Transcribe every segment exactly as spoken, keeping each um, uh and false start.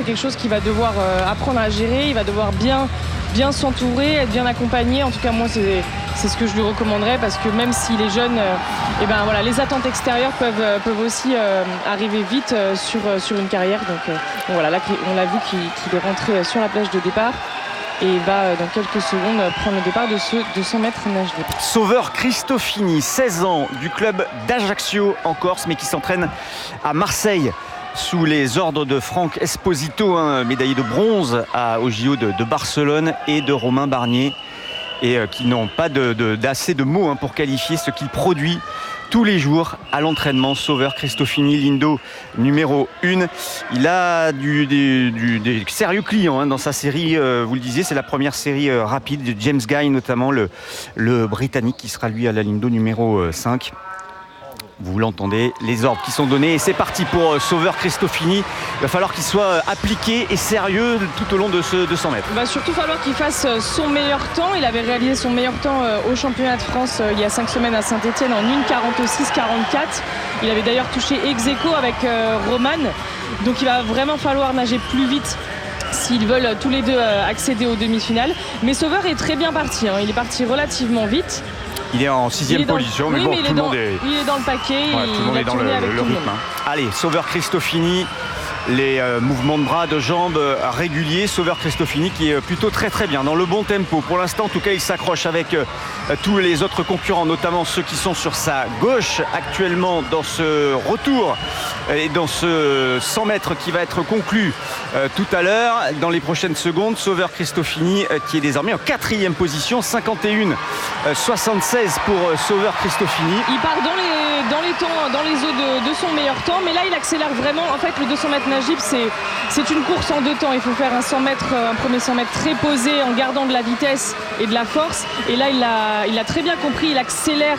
quelque chose qu'il va devoir euh, apprendre à gérer. Il va devoir bien, bien s'entourer, être bien accompagné. En tout cas, moi, c'est, c'est ce que je lui recommanderais parce que même s'il est jeune, euh, et ben, voilà, les attentes extérieures peuvent, euh, peuvent aussi euh, arriver vite euh, sur, euh, sur une carrière. Donc, euh, donc voilà, là, on l'a vu qu'il, qu'il est rentré sur la plage de départ. Et il va dans quelques secondes prendre le départ de ce deux cents mètres nage libre. Sauveur Cristofini, seize ans, du club d'Ajaccio en Corse, mais qui s'entraîne à Marseille sous les ordres de Franck Esposito, hein, médaillé de bronze à, au J O de, de Barcelone, et de Romain Barnier, et euh, qui n'ont pas de, de, d'assez de mots hein, pour qualifier ce qu'il produit tous les jours à l'entraînement. Sauveur Cristofini, Lindo numéro un. Il a du, du, du, des sérieux clients hein, dans sa série, euh, vous le disiez, c'est la première série euh, rapide de James Guy, notamment le, le Britannique qui sera lui à la Lindo numéro cinq. Vous l'entendez, les ordres qui sont donnés et c'est parti pour Sauveur Cristofini. Il va falloir qu'il soit appliqué et sérieux tout au long de ce deux cents mètres. Il va surtout falloir qu'il fasse son meilleur temps. Il avait réalisé son meilleur temps au championnat de France il y a cinq semaines à Saint-Etienne en une quarante-six quarante-quatre. Il avait d'ailleurs touché ex aequo avec Roman. Donc il va vraiment falloir nager plus vite s'ils veulent tous les deux accéder aux demi-finales. Mais Sauveur est très bien parti, hein. Il est parti relativement vite. Il est en sixième position, mais oui, bon, mais tout il le dans, monde est... Il est dans le paquet, ouais, tout le monde est dans le, le, le rythme. Hein. Allez, Sauveur Cristofini, les euh, mouvements de bras, de jambes euh, réguliers. Sauveur Cristofini qui est plutôt très très bien, dans le bon tempo. Pour l'instant, en tout cas, il s'accroche avec euh, tous les autres concurrents, notamment ceux qui sont sur sa gauche actuellement dans ce retour et dans ce cent mètres qui va être conclu euh, tout à l'heure. Dans les prochaines secondes, Sauveur Cristofini euh, qui est désormais en quatrième position, cinquante et un soixante-seize pour euh, Sauveur Cristofini. Il part dans les, dans les temps, dans les eaux de, de son meilleur temps, mais là il accélère vraiment. En fait, le deux cents mètres nage libre, c'est, c'est une course en deux temps. Il faut faire un cent mètres, un premier cent mètres très posé en gardant de la vitesse et de la force. Et là, il l'a, il a très bien compris, il accélère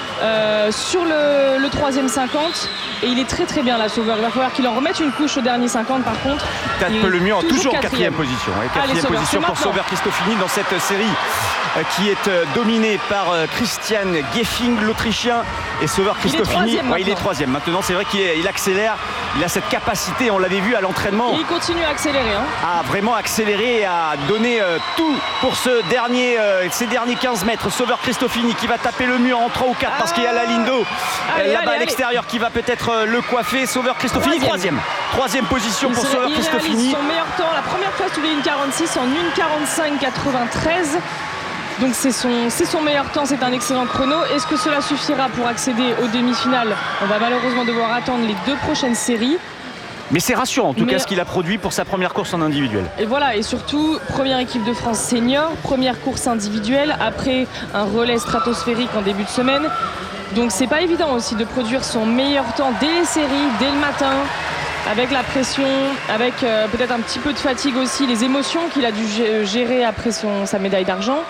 euh, sur le, le troisième cinquante. Et il est très très bien là, Sauveur. Il va falloir qu'il en remette une couche au dernier cinquante par contre. Tape le mieux, toujours, toujours quatrième position. Ouais, quatrième Allez, Sauveur, position pour Sauveur Cristofini dans cette série euh, qui est euh, dominée par euh, Christian Geffing, l'Autrichien, et Sauveur Cristofini. Il est, ouais, il est troisième. Maintenant, c'est vrai qu'il est, il accélère. Il a cette capacité, on l'avait vu à l'entraînement. Et il continue à accélérer. Hein. À vraiment accélérer et à donner euh, tout pour ce dernier, euh, ces derniers quinze mètres. Sauveur Cristofini qui va taper le mur en trois ou quatre ah. parce qu'il y a la Lindo allez, là-bas allez, à l'extérieur allez. Qui va peut-être euh, le coiffer. Sauveur Cristofini, troisième. Troisième position il pour Sauveur il Cristofini. Son meilleur temps, la première fois sous les une quarante-six en une quarante-cinq quatre-vingt-treize. Donc c'est son, c'est son meilleur temps, c'est un excellent chrono. Est-ce que cela suffira pour accéder aux demi-finales? On va malheureusement devoir attendre les deux prochaines séries. Mais c'est rassurant en tout Mais... cas ce qu'il a produit pour sa première course en individuel. Et voilà, et surtout, première équipe de France senior, première course individuelle, après un relais stratosphérique en début de semaine. Donc c'est pas évident aussi de produire son meilleur temps dès les séries, dès le matin, avec la pression, avec euh, peut-être un petit peu de fatigue aussi, les émotions qu'il a dû gérer après son, sa médaille d'argent.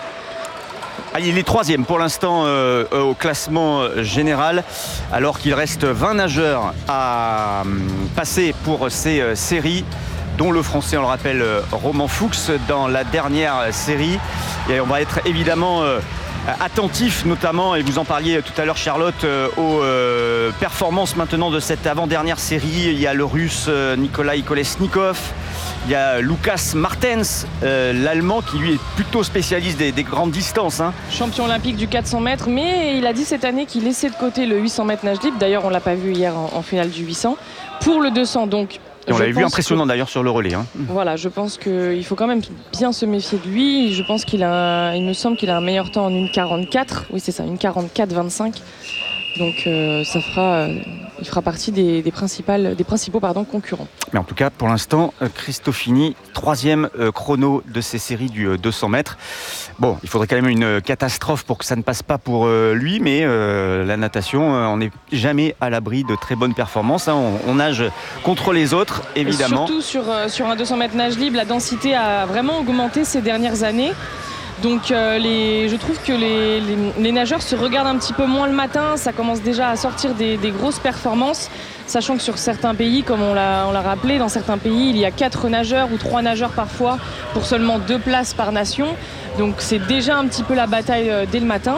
Ah, il est troisième pour l'instant euh, au classement général, alors qu'il reste vingt nageurs à euh, passer pour ces euh, séries, dont le français, on le rappelle, euh, Romain Fuchs dans la dernière série. Et on va être évidemment euh, attentif, notamment, et vous en parliez tout à l'heure, Charlotte, euh, aux euh, performances maintenant de cette avant-dernière série. Il y a le russe euh, Nikolai Kolesnikov. Il y a Lucas Martens, euh, l'Allemand, qui lui est plutôt spécialiste des, des grandes distances. Hein. Champion olympique du quatre cents mètres, mais il a dit cette année qu'il laissait de côté le huit cents mètres nage libre. D'ailleurs, on ne l'a pas vu hier en, en finale du huit cents. Pour le deux cents, donc. Et on l'avait vu impressionnant que, d'ailleurs sur le relais. Hein. Voilà, je pense qu'il faut quand même bien se méfier de lui. Je pense qu'il a, il me semble qu'il a un meilleur temps en une quarante-quatre. Oui, c'est ça, une quarante-quatre vingt-cinq. Donc euh, ça fera, euh, il fera partie des, des, principales, des principaux pardon, concurrents. Mais en tout cas, pour l'instant, euh, Cristofini, troisième euh, chrono de ces séries du euh, deux cents mètres. Bon, il faudrait quand même une catastrophe pour que ça ne passe pas pour euh, lui, mais euh, la natation, euh, on n'est jamais à l'abri de très bonnes performances. Hein. On, on nage contre les autres, évidemment. Et surtout sur, euh, sur un deux cents mètres nage libre, la densité a vraiment augmenté ces dernières années. Donc euh, les, je trouve que les, les, les nageurs se regardent un petit peu moins le matin. Ça commence déjà à sortir des, des grosses performances, sachant que sur certains pays, comme on l'a, on l'a rappelé, dans certains pays, il y a quatre nageurs ou trois nageurs parfois pour seulement deux places par nation. Donc c'est déjà un petit peu la bataille euh, dès le matin.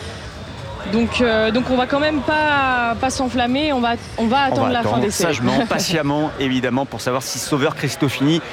Donc, euh, donc on va quand même pas, pas s'enflammer, on va, on va attendre on va la attendre fin des séries. Sagement, patiemment, évidemment, pour savoir si Sauveur Cristofini